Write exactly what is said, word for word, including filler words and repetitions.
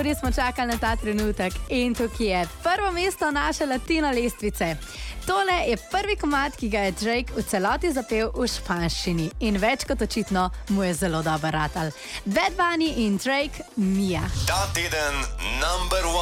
Res smo čakali na ta trenutek in tukaj je prvo mesto naše latino lestvice. Tole je prvi komad, ki ga je Drake v celoti zapel v španščini in več kot očitno mu je zelo dober ratal. Bad Bunny in Drake, Mia. Ta teden number one.